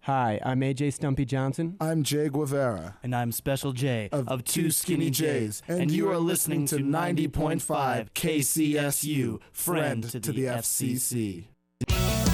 Hi, I'm AJ Stumpy Johnson. I'm Jay Guevara. And I'm Special J of Two Skinny Jays. And you are listening to 90.5 KCSU, friend to the FCC.